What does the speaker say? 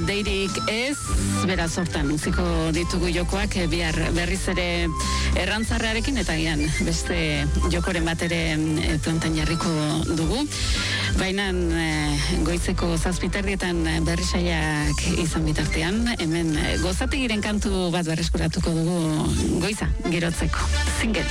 deirik ez, beraz hortan utziko ditugu jokoak bihar berriz ere errantzarrearekin eta gian beste jokoren bat ere plantan jarriko dugu. Baina goizeko 7:30 berrisaiak izan bitartean, hemen Gozategiren kantu bat berreskuratuko dugu goiza girotzeko. Zinget.